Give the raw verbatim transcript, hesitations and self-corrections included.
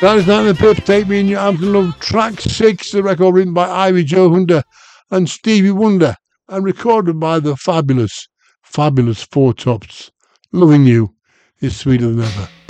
That Night in the Pip, Take Me in Your Arms and Love, track six, the record written by Ivy Joe Hunter and Stevie Wonder and recorded by the fabulous, fabulous Four Tops. Loving You is Sweeter Than Ever.